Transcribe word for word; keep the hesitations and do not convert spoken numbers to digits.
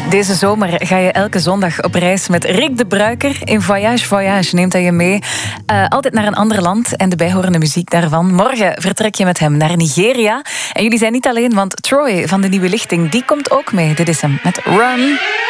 Deze zomer ga je elke zondag op reis met Rick de Bruiker. In Voyage Voyage neemt hij je mee. Uh, altijd naar een ander land en de bijhorende muziek daarvan. Morgen vertrek je met hem naar Nigeria. En jullie zijn niet alleen, want Troy van de Nieuwe Lichting, die komt ook mee. Dit is hem met Run.